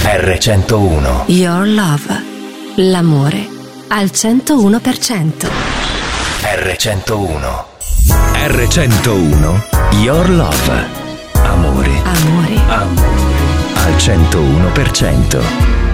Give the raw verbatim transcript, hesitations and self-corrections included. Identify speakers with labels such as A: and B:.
A: erre centouno.
B: Your Love. L'amore al centouno per cento.
A: erre centouno. erre centouno. Your Love. Amore.
B: Amore.
A: Amore. Al centouno per cento.